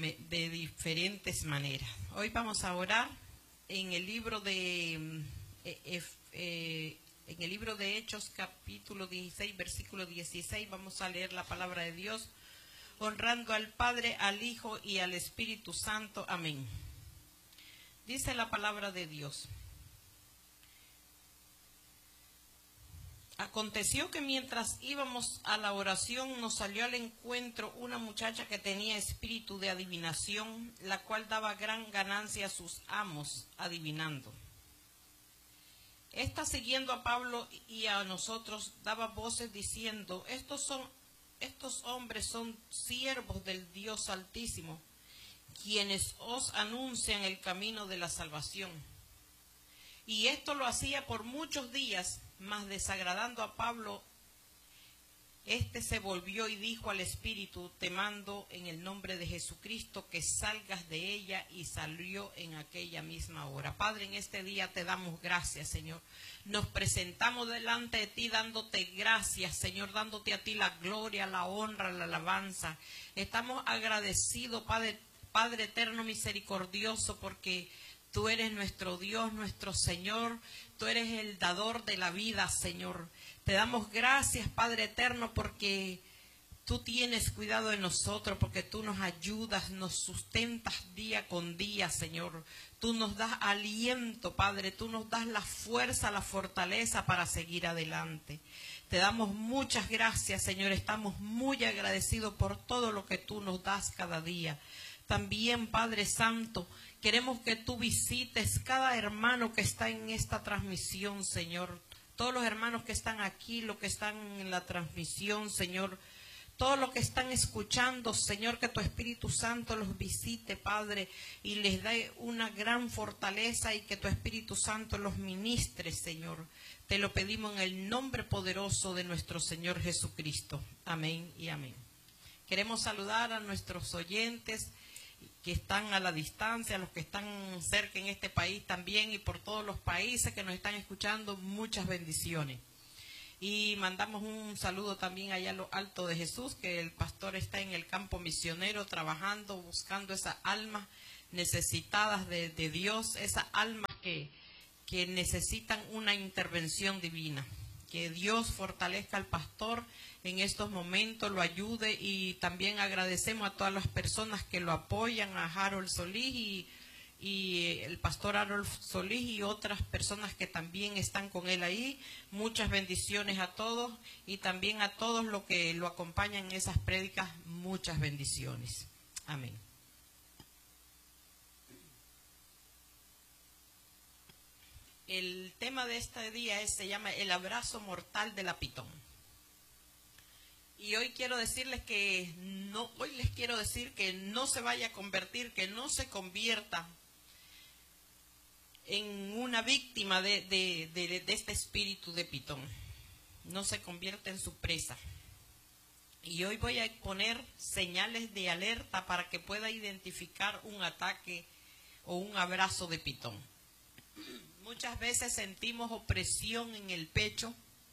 de diferentes maneras. Hoy vamos a orar en el libro de Hechos, capítulo 16, versículo 16. Vamos a leer la palabra de Dios, honrando al Padre, al Hijo y al Espíritu Santo. Amén. Dice la palabra de Dios: aconteció que mientras íbamos a la oración nos salió al encuentro una muchacha que tenía espíritu de adivinación, la cual daba gran ganancia a sus amos adivinando. Esta, siguiendo a Pablo y a nosotros, daba voces diciendo: estos hombres son siervos del Dios Altísimo, quienes os anuncian el camino de la salvación. Y esto lo hacía por muchos días, mas desagradando a Pablo, éste se volvió y dijo al espíritu: te mando en el nombre de Jesucristo que salgas de ella, y salió en aquella misma hora. Padre, en este día te damos gracias, Señor. Nos presentamos delante de ti dándote gracias, Señor, dándote a ti la gloria, la honra, la alabanza. Estamos agradecidos, Padre eterno misericordioso, porque tú eres nuestro Dios, nuestro Señor. Tú eres el dador de la vida, Señor. Te damos gracias, Padre eterno, porque tú tienes cuidado de nosotros, porque tú nos ayudas, nos sustentas día con día, Señor. Tú nos das aliento, Padre. Tú nos das la fuerza, la fortaleza para seguir adelante. Te damos muchas gracias, Señor. Estamos muy agradecidos por todo lo que tú nos das cada día. También, Padre Santo, queremos que tú visites cada hermano que está en esta transmisión, Señor. Todos los hermanos que están aquí, los que están en la transmisión, Señor. Todos los que están escuchando, Señor, que tu Espíritu Santo los visite, Padre, y les dé una gran fortaleza, y que tu Espíritu Santo los ministre, Señor. Te lo pedimos en el nombre poderoso de nuestro Señor Jesucristo. Amén y amén. Queremos saludar a nuestros oyentes que están a la distancia, a los que están cerca en este país también, y por todos los países que nos están escuchando, muchas bendiciones. Y mandamos un saludo también allá a lo alto de Jesús, que el pastor está en el campo misionero trabajando, buscando esas almas necesitadas de Dios, esas almas que necesitan una intervención divina. Que Dios fortalezca al pastor en estos momentos, lo ayude, y también agradecemos a todas las personas que lo apoyan, a Harold Solís y el pastor Harold Solís y otras personas que también están con él ahí. Muchas bendiciones a todos, y también a todos los que lo acompañan en esas prédicas, muchas bendiciones. Amén. El tema de este día se llama el abrazo mortal de la pitón. Y hoy quiero decirles que no se vaya a convertir, que no se convierta en una víctima de este espíritu de pitón. No se convierta en su presa. Y hoy voy a exponer señales de alerta para que pueda identificar un ataque o un abrazo de pitón. Muchas veces sentimos opresión en el pecho,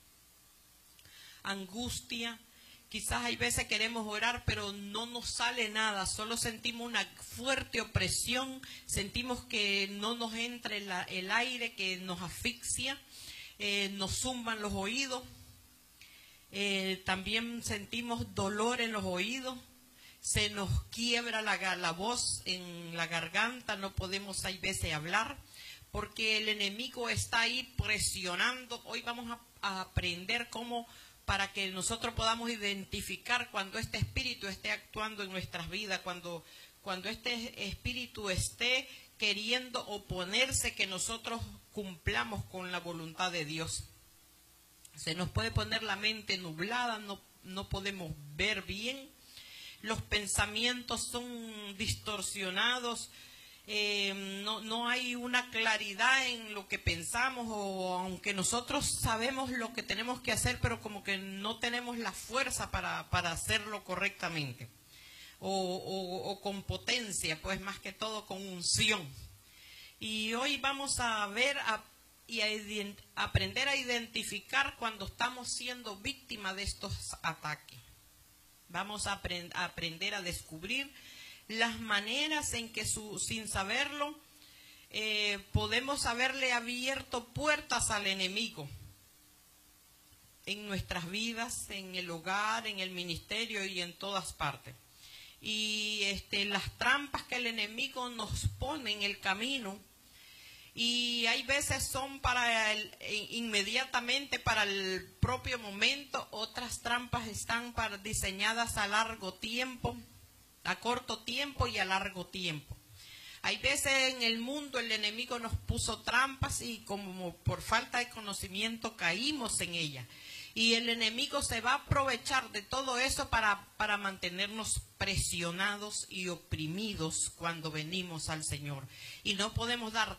angustia. Quizás hay veces queremos orar, pero no nos sale nada. Solo sentimos una fuerte opresión, sentimos que no nos entra el aire, que nos asfixia, nos zumban los oídos. También sentimos dolor en los oídos, se nos quiebra la voz en la garganta, no podemos hay veces hablar, porque el enemigo está ahí presionando. Hoy vamos a aprender cómo, para que nosotros podamos identificar cuando este espíritu esté actuando en nuestras vidas, cuando este espíritu esté queriendo oponerse que nosotros cumplamos con la voluntad de Dios. Se nos puede poner la mente nublada, no podemos ver bien, los pensamientos son distorsionados. No hay una claridad en lo que pensamos, o aunque nosotros sabemos lo que tenemos que hacer, pero como que no tenemos la fuerza para hacerlo correctamente, o con potencia, pues más que todo con unción. Y hoy vamos a ver y a aprender a identificar cuando estamos siendo víctimas de estos ataques. Vamos a aprender a descubrir las maneras en que sin saberlo podemos haberle abierto puertas al enemigo en nuestras vidas, en el hogar, en el ministerio y en todas partes. Y las trampas que el enemigo nos pone en el camino, y hay veces son inmediatamente para el propio momento, otras trampas están diseñadas a largo tiempo, a corto tiempo y a largo tiempo. Hay veces en el mundo el enemigo nos puso trampas y como por falta de conocimiento caímos en ellas. Y el enemigo se va a aprovechar de todo eso para mantenernos presionados y oprimidos cuando venimos al Señor. Y no podemos dar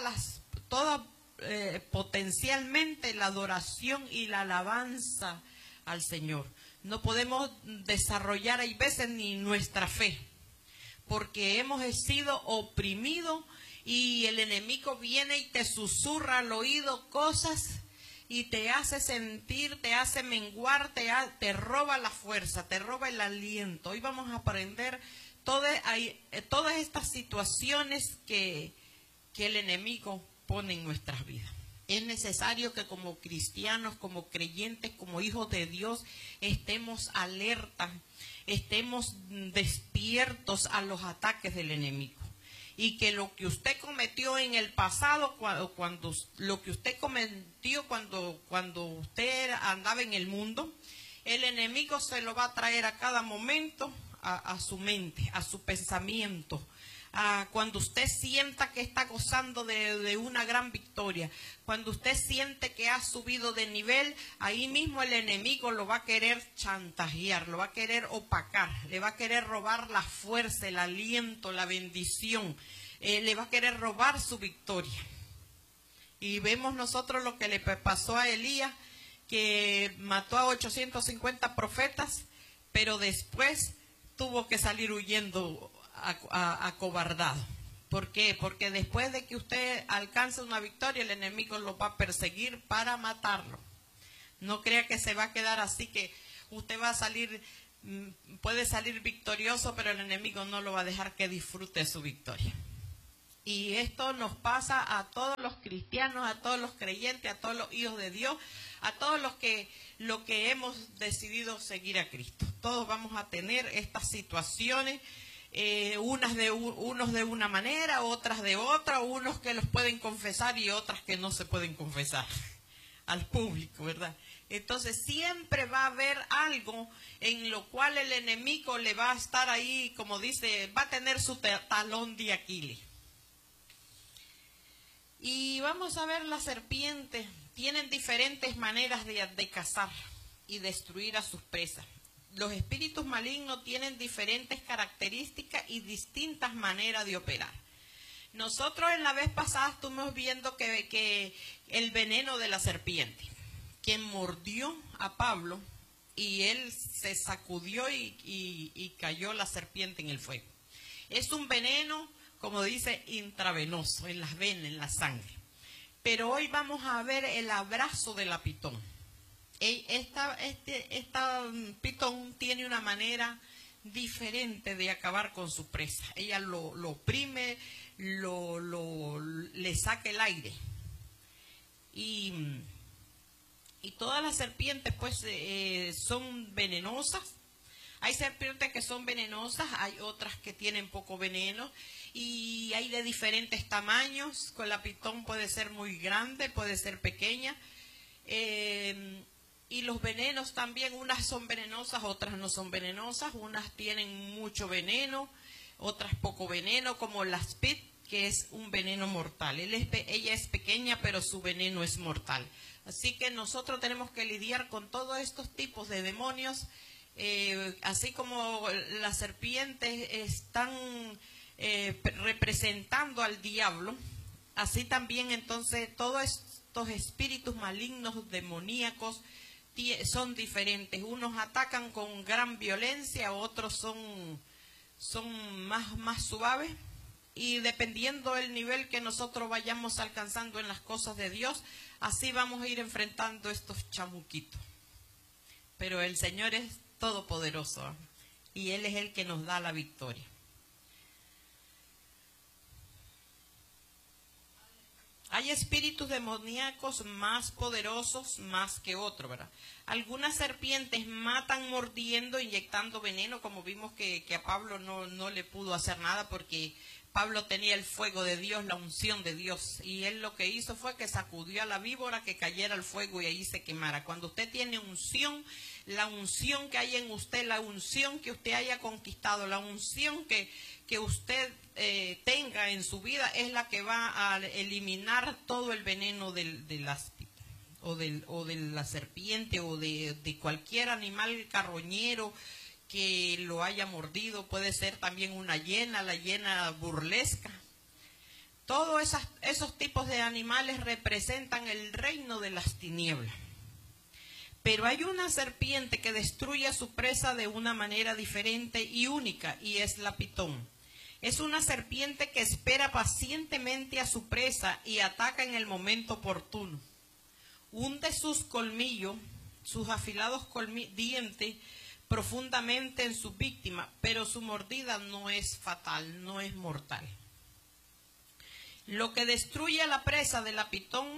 potencialmente la adoración y la alabanza al Señor. No podemos desarrollar, hay veces, ni nuestra fe, porque hemos sido oprimidos y el enemigo viene y te susurra al oído cosas y te hace sentir, te hace menguar, te roba la fuerza, te roba el aliento. Hoy vamos a aprender todas estas situaciones que el enemigo pone en nuestras vidas. Es necesario que como cristianos, como creyentes, como hijos de Dios, estemos alertas, estemos despiertos a los ataques del enemigo. Y que lo que usted cometió en el pasado, lo que usted cometió cuando usted andaba en el mundo, el enemigo se lo va a traer a cada momento a su mente, a su pensamiento. Cuando usted sienta que está gozando de una gran victoria, cuando usted siente que ha subido de nivel, ahí mismo el enemigo lo va a querer chantajear, lo va a querer opacar, le va a querer robar la fuerza, el aliento, la bendición, le va a querer robar su victoria. Y vemos nosotros lo que le pasó a Elías, que mató a 850 profetas, pero después tuvo que salir huyendo acobardado. ¿Por qué? Porque después de que usted alcance una victoria, el enemigo lo va a perseguir para matarlo. No crea que se va a quedar así, que usted va a salir, puede salir victorioso, pero el enemigo no lo va a dejar que disfrute su victoria. Y esto nos pasa a todos los cristianos, a todos los creyentes, a todos los hijos de Dios, a todos los que hemos decidido seguir a Cristo. Todos vamos a tener estas situaciones. Unos de una manera, otras de otra, unos que los pueden confesar y otras que no se pueden confesar al público, ¿verdad? Entonces siempre va a haber algo en lo cual el enemigo le va a estar ahí, como dice, va a tener su talón de Aquiles. Y vamos a ver, las serpientes tienen diferentes maneras de cazar y destruir a sus presas. Los espíritus malignos tienen diferentes características y distintas maneras de operar. Nosotros en la vez pasada estuvimos viendo que el veneno de la serpiente, quien mordió a Pablo y él se sacudió y cayó la serpiente en el fuego. Es un veneno, como dice, intravenoso, en las venas, en la sangre. Pero hoy vamos a ver el abrazo de la pitón. Esta pitón tiene una manera diferente de acabar con su presa. Ella lo oprime, le saca el aire. Y todas las serpientes pues son venenosas. Hay serpientes que son venenosas, hay otras que tienen poco veneno y hay de diferentes tamaños. Con la pitón puede ser muy grande, puede ser pequeña. Y los venenos también, unas son venenosas, otras no son venenosas, unas tienen mucho veneno, otras poco veneno, como la Spit, que es un veneno mortal. Ella es pequeña, pero su veneno es mortal. Así que nosotros tenemos que lidiar con todos estos tipos de demonios, así como las serpientes están representando al diablo, así también entonces todos estos espíritus malignos, demoníacos, son diferentes. Unos atacan con gran violencia, otros son más suaves, y dependiendo del nivel que nosotros vayamos alcanzando en las cosas de Dios, así vamos a ir enfrentando estos chamuquitos. Pero el Señor es todopoderoso y Él es el que nos da la victoria. hay espíritus demoníacos más poderosos más que otros, ¿verdad? Algunas serpientes matan mordiendo, inyectando veneno, como vimos que a Pablo no le pudo hacer nada porque Pablo tenía el fuego de Dios, la unción de Dios, y él lo que hizo fue que sacudió a la víbora que cayera al fuego y ahí se quemara. Cuando usted tiene unción, la unción que hay en usted, la unción que usted haya conquistado, la unción que usted tenga en su vida es la que va a eliminar todo el veneno de las o de la serpiente o de cualquier animal carroñero que lo haya mordido. Puede ser también una hiena, la hiena burlesca. Todos esos tipos de animales representan el reino de las tinieblas. Pero hay una serpiente que destruye a su presa de una manera diferente y única, y es la pitón. Es una serpiente que espera pacientemente a su presa y ataca en el momento oportuno. Hunde sus colmillos, sus afilados dientes, profundamente en su víctima, pero su mordida no es fatal, no es mortal. Lo que destruye a la presa de la pitón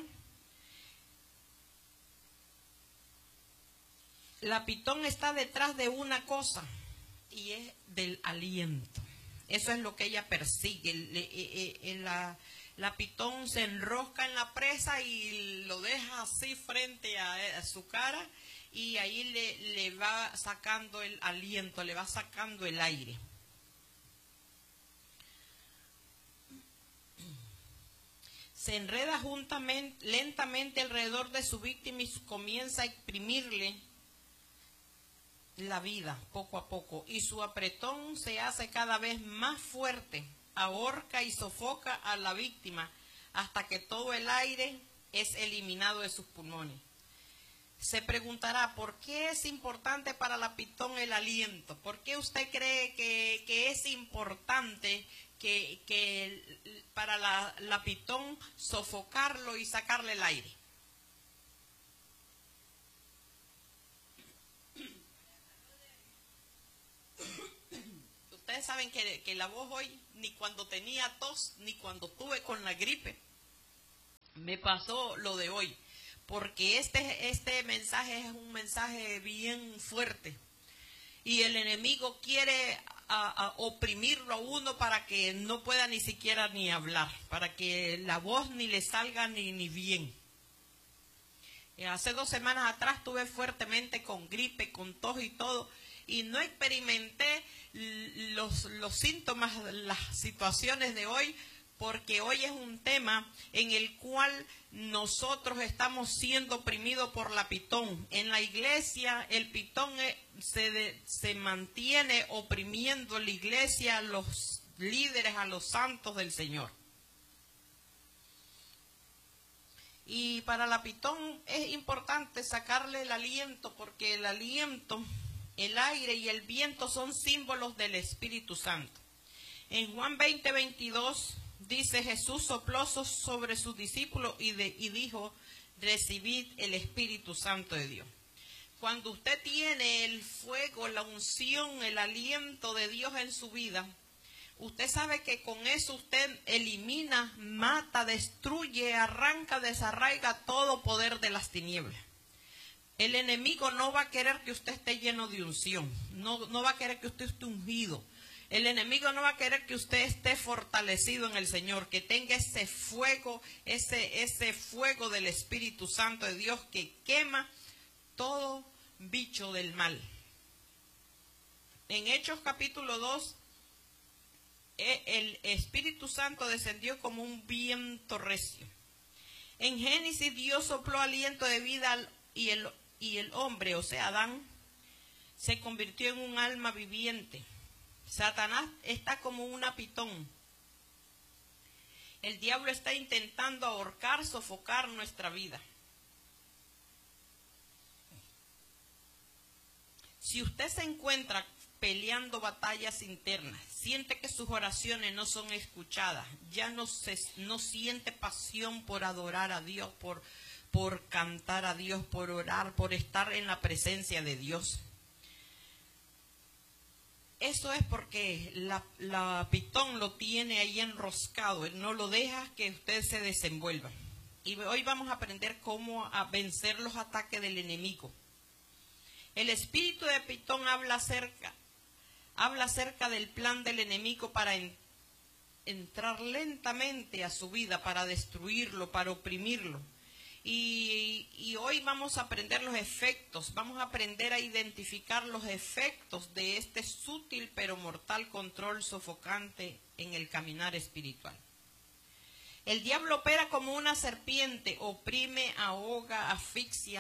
está detrás de una cosa, y es del aliento. Eso es lo que ella persigue. La pitón se enrosca en la presa y lo deja así frente a su cara, y ahí le va sacando el aliento, le va sacando el aire. Se enreda lentamente alrededor de su víctima y comienza a exprimirle la vida poco a poco, y su apretón se hace cada vez más fuerte, ahorca y sofoca a la víctima hasta que todo el aire es eliminado de sus pulmones. Se preguntará, ¿por qué es importante para la pitón el aliento? ¿Por qué usted cree que es importante que para la pitón sofocarlo y sacarle el aire? Ustedes saben que la voz hoy, ni cuando tenía tos, ni cuando tuve con la gripe, me pasó lo de hoy. Porque este mensaje es un mensaje bien fuerte. Y el enemigo quiere oprimirlo a uno para que no pueda ni siquiera ni hablar, para que la voz ni le salga ni bien. Hace 2 semanas atrás estuve fuertemente con gripe, con tos y todo, y no experimenté los síntomas, las situaciones de hoy, porque hoy es un tema en el cual nosotros estamos siendo oprimidos por la pitón. En la iglesia el pitón se mantiene oprimiendo la iglesia, a los líderes, a los santos del Señor. Y para la pitón es importante sacarle el aliento, porque el aliento, el aire y el viento son símbolos del Espíritu Santo. En Juan 20:22 dice: Jesús sopló sobre sus discípulos y dijo: recibid el Espíritu Santo de Dios. Cuando usted tiene el fuego, la unción, el aliento de Dios en su vida, usted sabe que con eso usted elimina, mata, destruye, arranca, desarraiga todo poder de las tinieblas. El enemigo no va a querer que usted esté lleno de unción, no va a querer que usted esté ungido. El enemigo no va a querer que usted esté fortalecido en el Señor, que tenga ese fuego, ese fuego del Espíritu Santo de Dios que quema todo bicho del mal. En Hechos capítulo 2, el Espíritu Santo descendió como un viento recio. En Génesis, Dios sopló aliento de vida y el hombre, o sea, Adán, se convirtió en un alma viviente. Satanás está como una pitón. El diablo está intentando ahorcar, sofocar nuestra vida. Si usted se encuentra peleando batallas internas, siente que sus oraciones no son escuchadas, ya no siente pasión por adorar a Dios, por cantar a Dios, por orar, por estar en la presencia de Dios. Eso es porque la pitón lo tiene ahí enroscado, él no lo deja que usted se desenvuelva. Y hoy vamos a aprender cómo a vencer los ataques del enemigo. El espíritu de Pitón habla acerca del plan del enemigo para entrar lentamente a su vida, para destruirlo, para oprimirlo. Y hoy vamos a aprender los efectos, vamos a aprender a identificar los efectos de este sutil pero mortal control sofocante en el caminar espiritual. El diablo opera como una serpiente, oprime, ahoga, asfixia,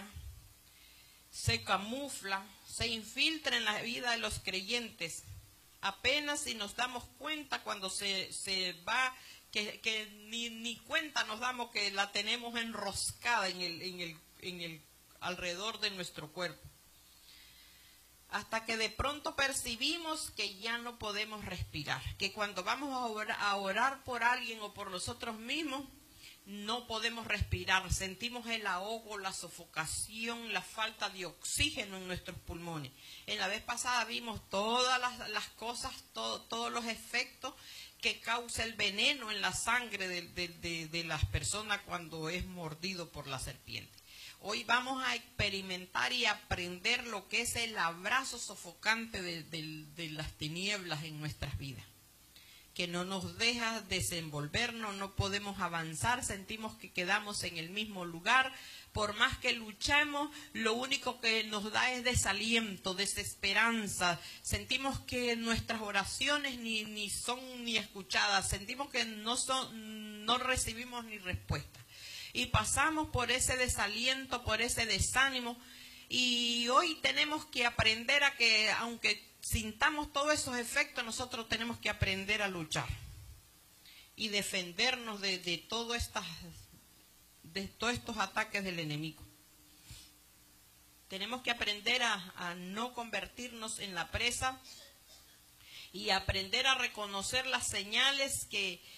se camufla, se infiltra en la vida de los creyentes. Apenas si nos damos cuenta cuando se va, que ni cuenta nos damos que la tenemos enroscada alrededor de nuestro cuerpo. Hasta que de pronto percibimos que ya no podemos respirar, que cuando vamos a orar por alguien o por nosotros mismos, no podemos respirar, sentimos el ahogo, la sofocación, la falta de oxígeno en nuestros pulmones. En la vez pasada vimos todas las cosas, todos los efectos que causa el veneno en la sangre de las personas cuando es mordido por la serpiente. Hoy vamos a experimentar y aprender lo que es el abrazo sofocante de las tinieblas en nuestras vidas, que no nos deja desenvolvernos, no podemos avanzar, sentimos que quedamos en el mismo lugar. Por más que luchemos, lo único que nos da es desaliento, desesperanza. Sentimos que nuestras oraciones ni son ni escuchadas, sentimos que no recibimos ni respuesta. Y pasamos por ese desaliento, por ese desánimo. Y hoy tenemos que aprender a que, aunque sintamos todos esos efectos, nosotros tenemos que aprender a luchar y defendernos de todos estos ataques del enemigo. Tenemos que aprender a no convertirnos en la presa y aprender a reconocer las señales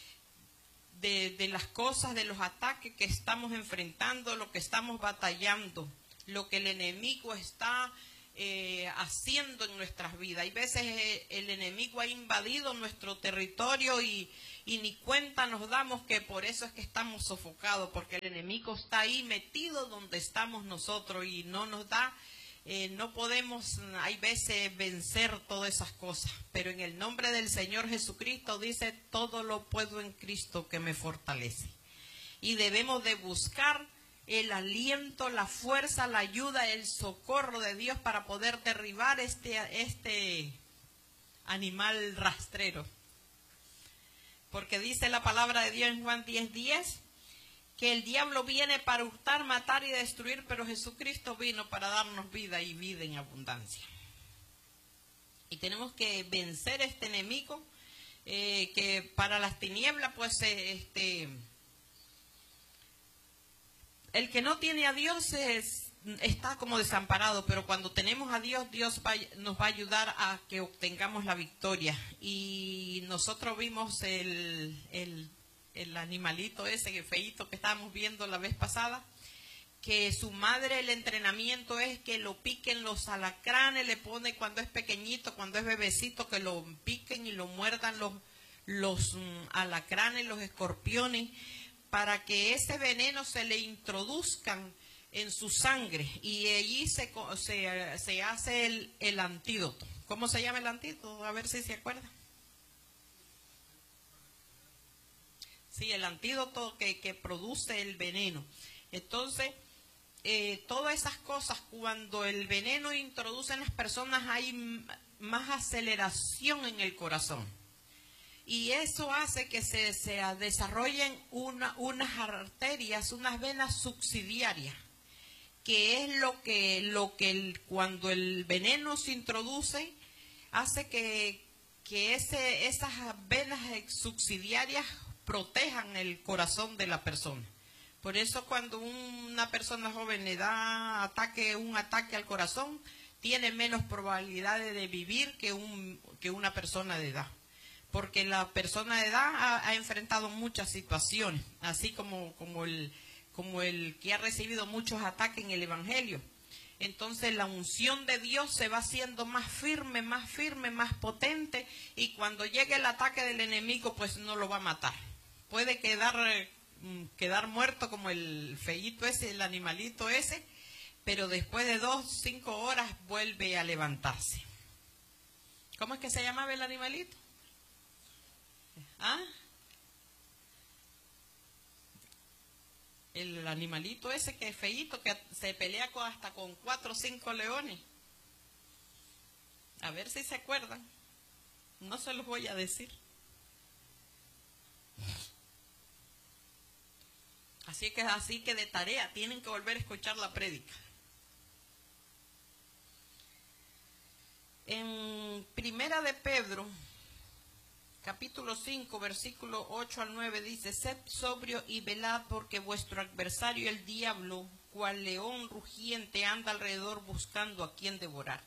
de las cosas, de los ataques que estamos enfrentando, lo que estamos batallando, lo que el enemigo está haciendo en nuestras vidas. Hay veces el enemigo ha invadido nuestro territorio y ni cuenta nos damos que por eso es que estamos sofocados, porque el enemigo está ahí metido donde estamos nosotros y no nos da, no podemos, hay veces, vencer todas esas cosas. Pero en el nombre del Señor Jesucristo dice, todo lo puedo en Cristo que me fortalece. Y debemos de buscar el aliento, la fuerza, la ayuda, el socorro de Dios para poder derribar este animal rastrero. Porque dice la palabra de Dios en Juan 10:10, que el diablo viene para hurtar, matar y destruir, pero Jesucristo vino para darnos vida y vida en abundancia. Y tenemos que vencer este enemigo, que para las tinieblas, pues, el que no tiene a Dios está como desamparado, pero cuando tenemos a Dios, Dios nos va a ayudar a que obtengamos la victoria. Y nosotros vimos el animalito ese feíto que estábamos viendo la vez pasada, que su madre, el entrenamiento es que lo piquen los alacranes, le pone cuando es pequeñito, cuando es bebecito, que lo piquen y lo muerdan los alacranes, los escorpiones, para que ese veneno se le introduzcan en su sangre y allí se hace el antídoto. ¿Cómo se llama el antídoto? A ver si se acuerda. Sí, el antídoto que produce el veneno. Entonces, todas esas cosas, cuando el veneno introduce en las personas, hay más aceleración en el corazón. Y eso hace que se desarrollen unas arterias, unas venas subsidiarias, que es lo que cuando el veneno se introduce, hace que esas venas subsidiarias protejan el corazón de la persona. Por eso cuando una persona joven le da un ataque al corazón, tiene menos probabilidades de vivir que una persona de edad. Porque la persona de edad ha enfrentado muchas situaciones, así como el que ha recibido muchos ataques en el Evangelio. Entonces la unción de Dios se va haciendo más firme, más potente, y cuando llegue el ataque del enemigo, pues no lo va a matar. Puede quedar quedar muerto como el feíto ese, el animalito ese, pero después de 5 horas vuelve a levantarse. ¿Cómo es que se llamaba el animalito? ¿Ah? El animalito ese que es feíto, que se pelea hasta con 4 o 5 leones. A ver si se acuerdan. No se los voy a decir. Así que de tarea tienen que volver a escuchar la prédica. En Primera de Pedro, capítulo 5, versículo 8 al 9 dice: sed sobrio y velad, porque vuestro adversario el diablo, cual león rugiente, anda alrededor buscando a quien devorar.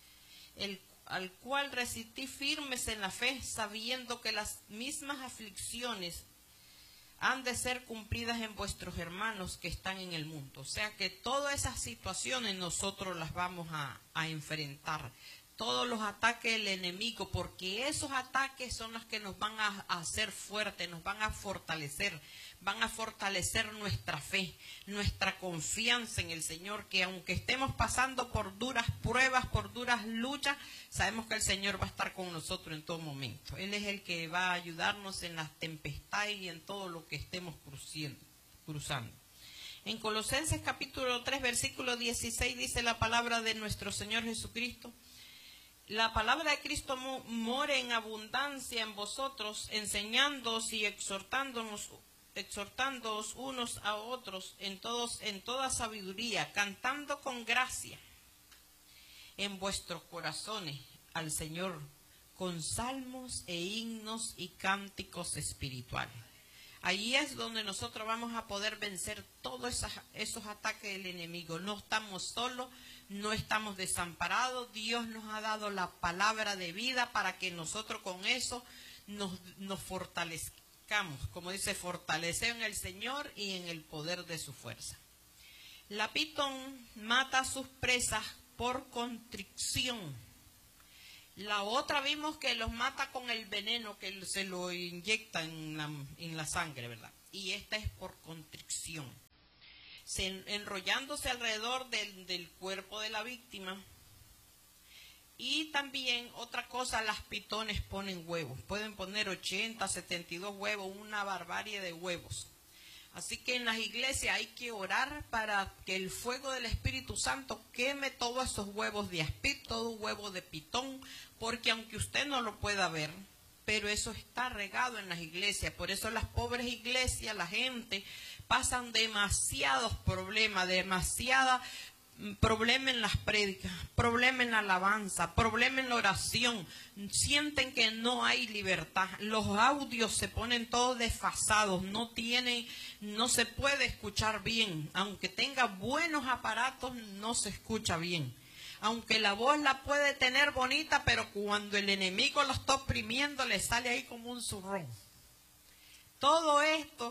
Al cual resistí firmes en la fe, sabiendo que las mismas aflicciones han de ser cumplidas en vuestros hermanos que están en el mundo. O sea que todas esas situaciones nosotros las vamos a enfrentar. Todos los ataques del enemigo, porque esos ataques son los que nos van a hacer fuertes, nos van a fortalecer nuestra fe, nuestra confianza en el Señor, que aunque estemos pasando por duras pruebas, por duras luchas, sabemos que el Señor va a estar con nosotros en todo momento. Él es el que va a ayudarnos en las tempestades y en todo lo que estemos cruzando. En Colosenses capítulo 3, versículo 16 dice la palabra de nuestro Señor Jesucristo: la palabra de Cristo more en abundancia en vosotros, enseñándoos y exhortándoos unos a otros en toda sabiduría, cantando con gracia en vuestros corazones al Señor, con salmos e himnos y cánticos espirituales. Ahí es donde nosotros vamos a poder vencer todos esos ataques del enemigo. No estamos solos, no estamos desamparados. Dios nos ha dado la palabra de vida para que nosotros con eso nos fortalezcamos. Como dice, fortalecer en el Señor y en el poder de su fuerza. La pitón mata a sus presas por constricción. La otra vimos que los mata con el veneno que se lo inyecta en la sangre, ¿verdad? Y esta es por constricción. Enrollándose alrededor del cuerpo de la víctima. Y también otra cosa, las pitones ponen huevos. Pueden poner 80, 72 huevos, una barbarie de huevos. Así que en las iglesias hay que orar para que el fuego del Espíritu Santo queme todos esos huevos de aspid, todo huevo de pitón, porque aunque usted no lo pueda ver, pero eso está regado en las iglesias. Por eso las pobres iglesias, la gente, pasan demasiados problemas, problema en las prédicas, problema en la alabanza, problema en la oración. Sienten que no hay libertad. Los audios se ponen todos desfasados, no se puede escuchar bien. Aunque tenga buenos aparatos, no se escucha bien. Aunque la voz la puede tener bonita, pero cuando el enemigo lo está oprimiendo, le sale ahí como un zurrón. Todo esto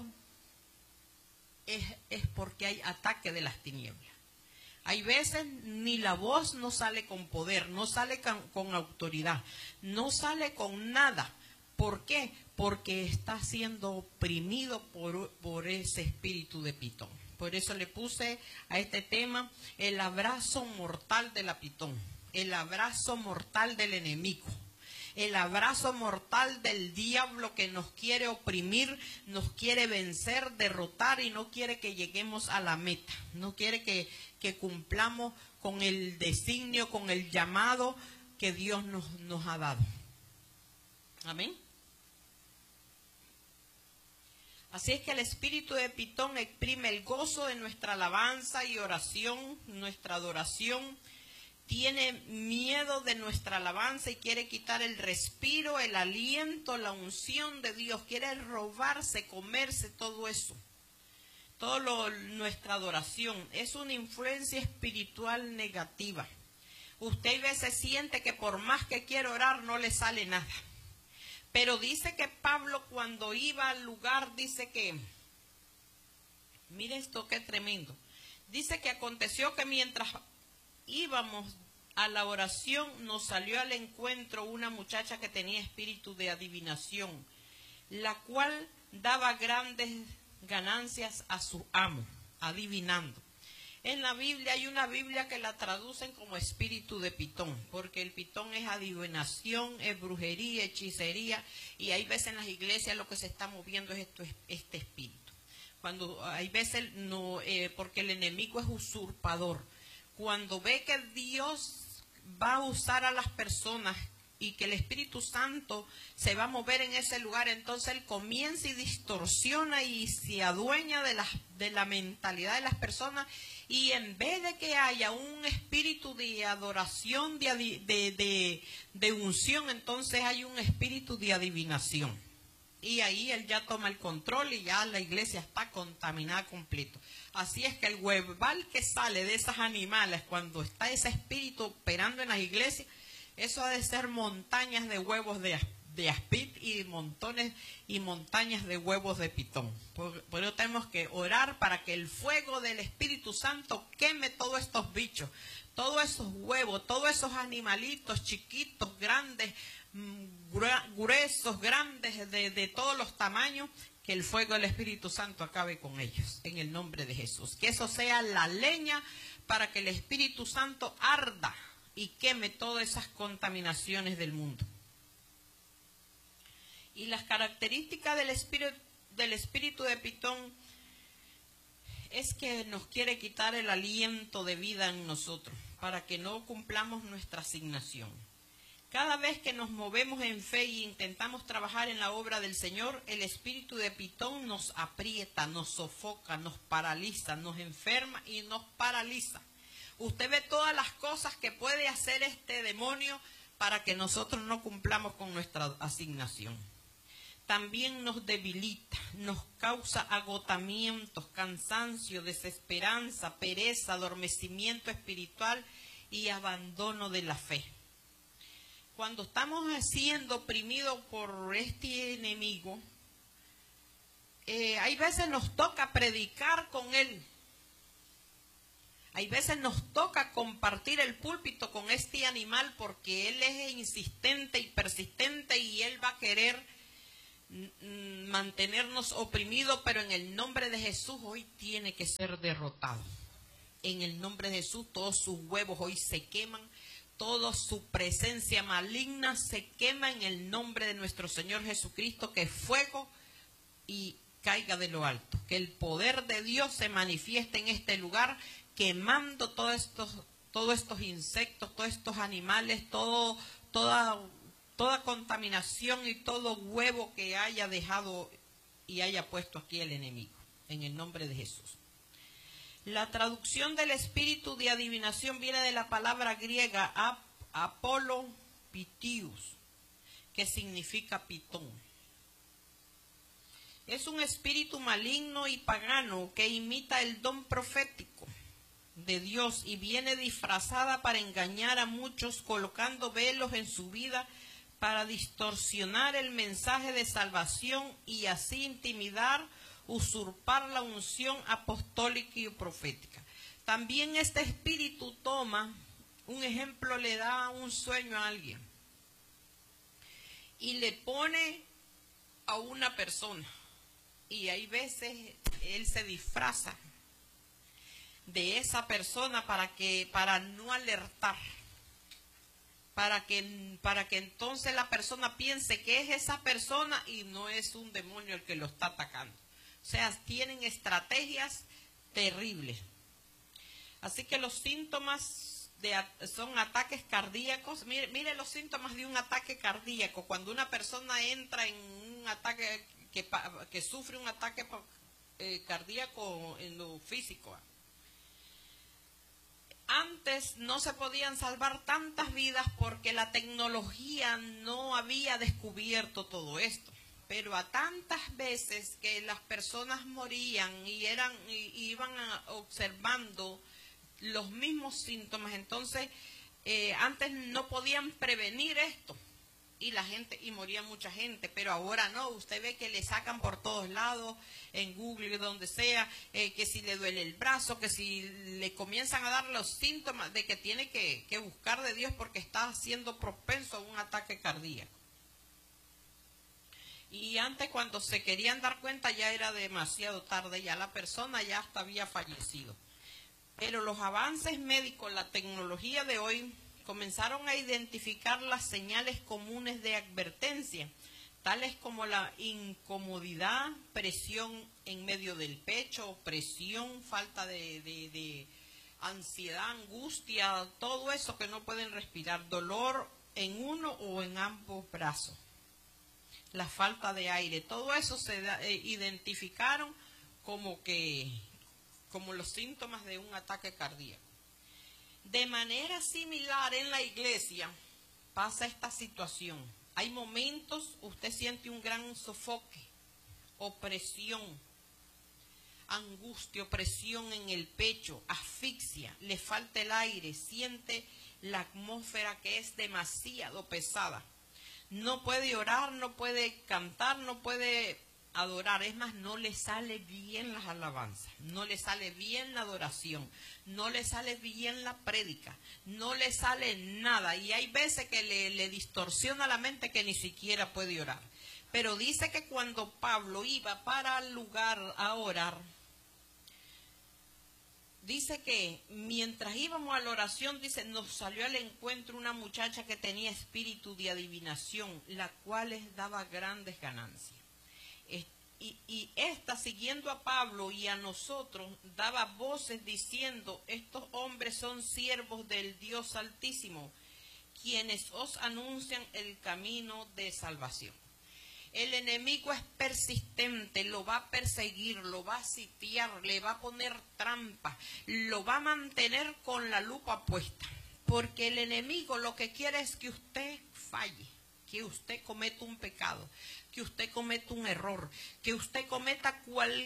es porque hay ataque de las tinieblas. Hay veces ni la voz no sale con poder, no sale con autoridad, no sale con nada. ¿Por qué? Porque está siendo oprimido por ese espíritu de pitón. Por eso le puse a este tema el abrazo mortal de la pitón, el abrazo mortal del enemigo. El abrazo mortal del diablo que nos quiere oprimir, nos quiere vencer, derrotar y no quiere que lleguemos a la meta. No quiere que cumplamos con el designio, con el llamado que Dios nos ha dado. Amén. Así es que el espíritu de pitón exprime el gozo de nuestra alabanza y oración, nuestra adoración. Tiene miedo de nuestra alabanza y quiere quitar el respiro, el aliento, la unción de Dios. Quiere robarse, comerse todo eso. Nuestra adoración es una influencia espiritual negativa. Usted a veces siente que por más que quiere orar no le sale nada. Pero dice que Pablo cuando iba al lugar, dice que, mire esto qué tremendo. Dice que aconteció que mientras íbamos a la oración, nos salió al encuentro una muchacha que tenía espíritu de adivinación, la cual daba grandes ganancias a su amo, adivinando. En la Biblia hay una Biblia que la traducen como espíritu de Pitón, porque el Pitón es adivinación, es brujería, hechicería, y hay veces en las iglesias lo que se está moviendo es este espíritu. Cuando hay veces no, porque el enemigo es usurpador. Cuando ve que Dios va a usar a las personas y que el Espíritu Santo se va a mover en ese lugar, entonces él comienza y distorsiona y se adueña de la mentalidad de las personas, y en vez de que haya un espíritu de adoración, de unción, entonces hay un espíritu de adivinación. Y ahí él ya toma el control y ya la iglesia está contaminada completo. Así es que el hueval que sale de esos animales cuando está ese espíritu operando en las iglesias, eso ha de ser montañas de huevos de aspid y montones y montañas de huevos de pitón. Por eso tenemos que orar para que el fuego del Espíritu Santo queme todos estos bichos, todos esos huevos, todos esos animalitos chiquitos, grandes, gruesos, grandes, de todos los tamaños, que el fuego del Espíritu Santo acabe con ellos, en el nombre de Jesús. Que eso sea la leña para que el Espíritu Santo arda y queme todas esas contaminaciones del mundo. Y las características del espíritu de Pitón es que nos quiere quitar el aliento de vida en nosotros, para que no cumplamos nuestra asignación. Cada vez que nos movemos en fe e intentamos trabajar en la obra del Señor, el espíritu de Pitón nos aprieta, nos sofoca, nos paraliza, nos enferma y nos paraliza. Usted ve todas las cosas que puede hacer este demonio para que nosotros no cumplamos con nuestra asignación. También nos debilita, nos causa agotamientos, cansancio, desesperanza, pereza, adormecimiento espiritual y abandono de la fe. Cuando estamos siendo oprimidos por este enemigo, hay veces nos toca predicar con él. Hay veces nos toca compartir el púlpito con este animal porque él es insistente y persistente y él va a querer mantenernos oprimidos, pero en el nombre de Jesús hoy tiene que ser derrotado. En el nombre de Jesús todos sus huevos hoy se queman, toda su presencia maligna se quema en el nombre de nuestro Señor Jesucristo, que fuego y caiga de lo alto, que el poder de Dios se manifieste en este lugar, quemando todos estos insectos, todos estos animales, toda contaminación y todo huevo que haya dejado y haya puesto aquí el enemigo, en el nombre de Jesús. La traducción del espíritu de adivinación viene de la palabra griega Apolo Pitius, que significa pitón. Es un espíritu maligno y pagano que imita el don profético de Dios y viene disfrazada para engañar a muchos, colocando velos en su vida para distorsionar el mensaje de salvación y así intimidar, usurpar la unción apostólica y profética. También este espíritu toma, un ejemplo, le da un sueño a alguien y le pone a una persona, y hay veces él se disfraza de esa persona para no alertar, para que entonces la persona piense que es esa persona y no es un demonio el que lo está atacando. O sea, tienen estrategias terribles. Así que los síntomas son ataques cardíacos. Mire los síntomas de un ataque cardíaco. Cuando una persona entra en un ataque, que sufre un ataque cardíaco en lo físico. Antes no se podían salvar tantas vidas porque la tecnología no había descubierto todo esto. Pero a tantas veces que las personas morían y iban observando los mismos síntomas, entonces antes no podían prevenir esto y moría mucha gente, pero ahora no. Usted ve que le sacan por todos lados, en Google, donde sea, que si le duele el brazo, que si le comienzan a dar los síntomas de que tiene que buscar de Dios porque está siendo propenso a un ataque cardíaco. Y antes, cuando se querían dar cuenta, ya era demasiado tarde, ya la persona ya hasta había fallecido. Pero los avances médicos, la tecnología de hoy, comenzaron a identificar las señales comunes de advertencia, tales como la incomodidad, presión en medio del pecho, presión, falta de ansiedad, angustia, todo eso que no pueden respirar, dolor en uno o en ambos brazos, la falta de aire, todo eso se identificaron como los síntomas de un ataque cardíaco. De manera similar en la iglesia pasa esta situación. Hay momentos, usted siente un gran sofoque, opresión, angustia, opresión en el pecho, asfixia, le falta el aire, siente la atmósfera que es demasiado pesada. No puede orar, no puede cantar, no puede adorar. Es más, no le sale bien las alabanzas, no le sale bien la adoración, no le sale bien la prédica, no le sale nada. Y hay veces que le distorsiona la mente que ni siquiera puede orar. Pero dice que cuando Pablo iba para el lugar a orar, dice que mientras íbamos a la oración, dice, nos salió al encuentro una muchacha que tenía espíritu de adivinación, la cual les daba grandes ganancias. Y esta, siguiendo a Pablo y a nosotros, daba voces diciendo, estos hombres son siervos del Dios Altísimo, quienes os anuncian el camino de salvación. El enemigo es persistente, lo va a perseguir, lo va a sitiar, le va a poner trampa, lo va a mantener con la lupa puesta. Porque el enemigo lo que quiere es que usted falle, que usted cometa un pecado, que usted cometa un error, que usted cometa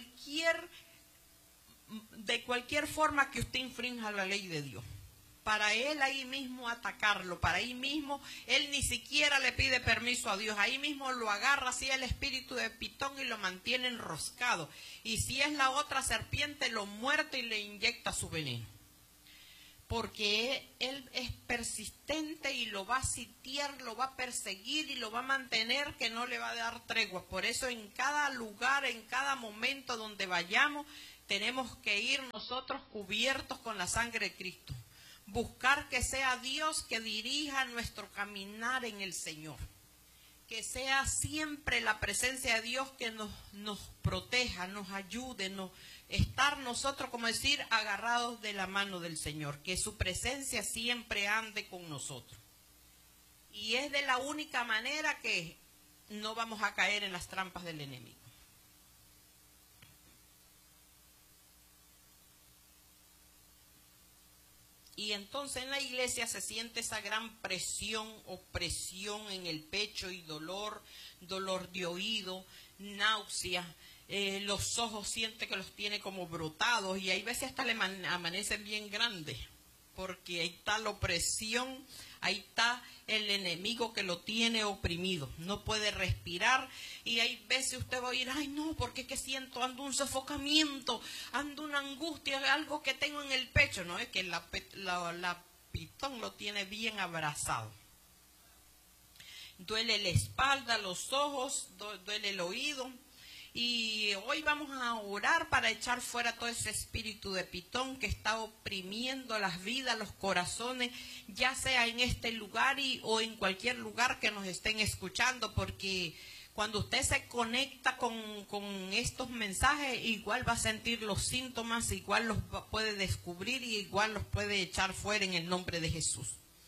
de cualquier forma que usted infrinja la ley de Dios. Para él ahí mismo atacarlo, para ahí mismo, él ni siquiera le pide permiso a Dios, ahí mismo lo agarra así el espíritu de Pitón y lo mantiene enroscado. Y si es la otra serpiente, lo muerde y le inyecta su veneno. Porque él es persistente y lo va a sitiar, lo va a perseguir y lo va a mantener, que no le va a dar tregua. Por eso en cada lugar, en cada momento donde vayamos, tenemos que ir nosotros cubiertos con la sangre de Cristo. Buscar que sea Dios que dirija nuestro caminar en el Señor. Que sea siempre la presencia de Dios que nos proteja, nos ayude, estar nosotros, como decir, agarrados de la mano del Señor. Que su presencia siempre ande con nosotros. Y es de la única manera que no vamos a caer en las trampas del enemigo. Y entonces en la iglesia se siente esa gran presión, opresión en el pecho y dolor de oído, náusea, los ojos siente que los tiene como brotados y hay veces hasta le amanecen bien grandes, porque ahí está la opresión, ahí está el enemigo que lo tiene oprimido, no puede respirar y hay veces usted va a oír, ay no, porque es que siento, ando un sofocamiento, ando una angustia, algo que tengo en el pecho, no es que la Pitón lo tiene bien abrazado. Duele la espalda, los ojos, duele el oído. Y hoy vamos a orar para echar fuera todo ese espíritu de Pitón que está oprimiendo las vidas, los corazones, ya sea en este lugar o en cualquier lugar que nos estén escuchando, porque cuando usted se conecta con estos mensajes, igual va a sentir los síntomas, igual los puede descubrir y igual los puede echar fuera en el nombre de Jesús.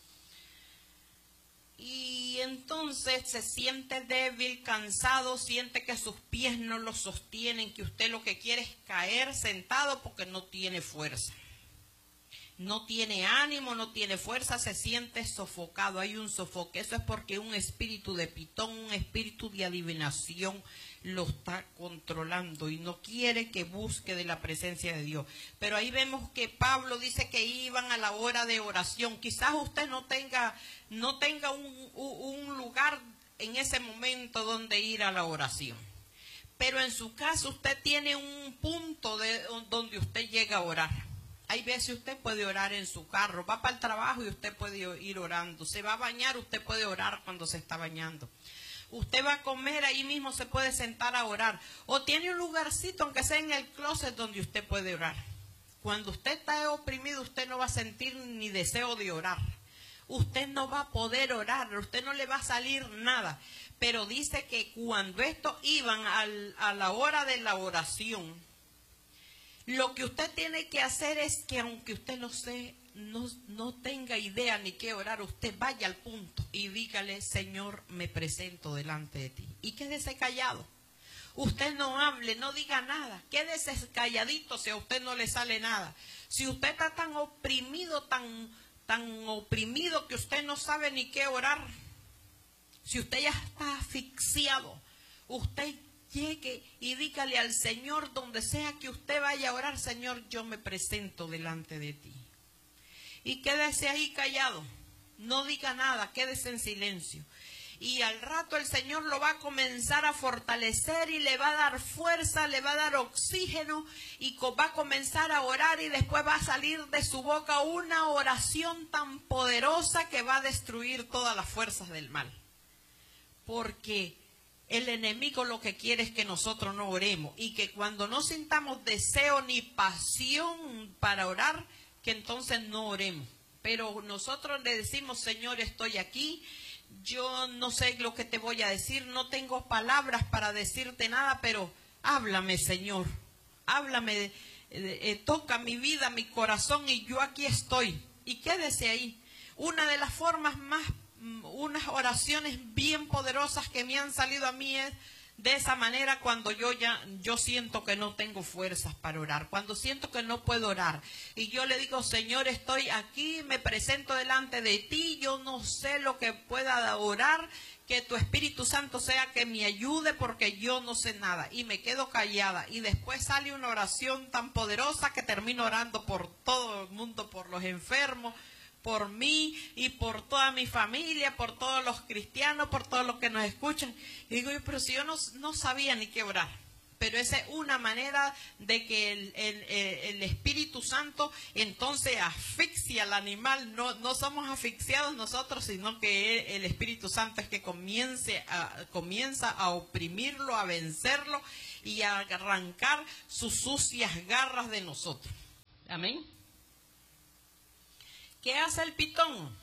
Y entonces se siente débil, cansado, siente que sus pies no lo sostienen, que usted lo que quiere es caer sentado porque no tiene fuerza. No tiene ánimo, no tiene fuerza, se siente sofocado, hay un sofoque. Eso es porque un espíritu de Pitón, un espíritu de adivinación lo está controlando y no quiere que busque de la presencia de Dios. Pero ahí vemos que Pablo dice que iban a la hora de oración. Quizás usted no tenga un lugar en ese momento donde ir a la oración. Pero en su caso usted tiene un punto donde usted llega a orar. Hay veces usted puede orar en su carro, va para el trabajo y usted puede ir orando. Se va a bañar, usted puede orar cuando se está bañando. Usted va a comer, ahí mismo se puede sentar a orar. O tiene un lugarcito, aunque sea en el closet, donde usted puede orar. Cuando usted está oprimido, usted no va a sentir ni deseo de orar. Usted no va a poder orar, usted no le va a salir nada. Pero dice que cuando estos iban a la hora de la oración, lo que usted tiene que hacer es que aunque usted no tenga idea ni qué orar, usted vaya al punto y dígale: Señor, me presento delante de ti. Y quédese callado. Usted no hable, no diga nada. Quédese calladito si a usted no le sale nada. Si usted está tan oprimido, tan oprimido que usted no sabe ni qué orar, si usted ya está asfixiado, usted llegue y dígale al Señor, donde sea que usted vaya a orar: Señor, yo me presento delante de ti. Y quédese ahí callado, no diga nada, quédese en silencio. Y al rato el Señor lo va a comenzar a fortalecer y le va a dar fuerza, le va a dar oxígeno y va a comenzar a orar, y después va a salir de su boca una oración tan poderosa que va a destruir todas las fuerzas del mal. Porque el enemigo lo que quiere es que nosotros no oremos, y que cuando no sintamos deseo ni pasión para orar, que entonces no oremos. Pero nosotros le decimos: Señor, estoy aquí, yo no sé lo que te voy a decir, no tengo palabras para decirte nada, pero háblame, Señor, háblame, toca mi vida, mi corazón, y yo aquí estoy. Y quédese ahí. Una de las formas unas oraciones bien poderosas que me han salido a mí es de esa manera, cuando yo siento que no tengo fuerzas para orar, cuando siento que no puedo orar, y yo le digo: Señor, estoy aquí, me presento delante de ti, yo no sé lo que pueda orar, que tu Espíritu Santo sea que me ayude, porque yo no sé nada. Y me quedo callada, y después sale una oración tan poderosa que termino orando por todo el mundo, por los enfermos, por mí y por toda mi familia, por todos los cristianos, por todos los que nos escuchan. Y digo: pero si yo no sabía ni qué orar. Pero esa es una manera de que el Espíritu Santo entonces asfixia al animal. No somos asfixiados nosotros, sino que el Espíritu Santo es que comienza a oprimirlo, a vencerlo y a arrancar sus sucias garras de nosotros. Amén. ¿Qué hace el pitón?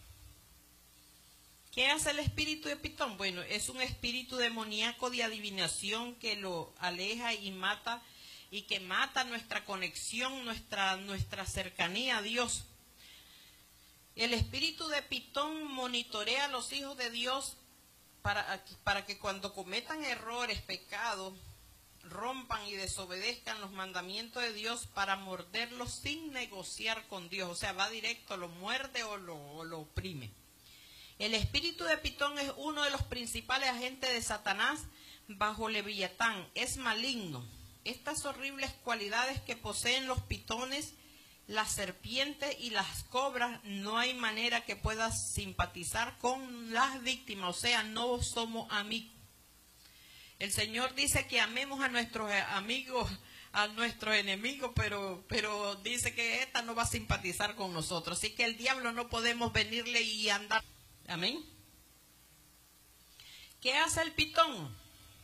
¿Qué hace el espíritu de pitón? Bueno, es un espíritu demoníaco de adivinación que lo aleja y mata, y que mata nuestra conexión, nuestra cercanía a Dios. El espíritu de pitón monitorea a los hijos de Dios para que cuando cometan errores, pecados, rompan y desobedezcan los mandamientos de Dios, para morderlos sin negociar con Dios. O sea, va directo, lo muerde o lo oprime. El espíritu de pitón es uno de los principales agentes de Satanás bajo Leviatán. Es maligno. Estas horribles cualidades que poseen los pitones, las serpientes y las cobras, no hay manera que puedas simpatizar con las víctimas. O sea, no somos amigos. El Señor dice que amemos a nuestros amigos, a nuestros enemigos, pero dice que esta no va a simpatizar con nosotros. Así que el diablo no podemos venirle y andar. Amén. ¿Qué hace el pitón?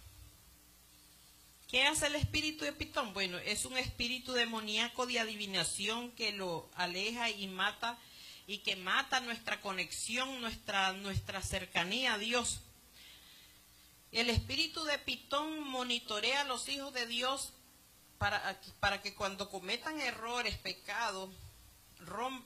¿Qué hace el espíritu de pitón? Bueno, es un espíritu demoníaco de adivinación que lo aleja y mata, y que mata nuestra conexión, nuestra cercanía a Dios. El espíritu de pitón monitorea a los hijos de Dios para que cuando cometan errores, pecados, rompan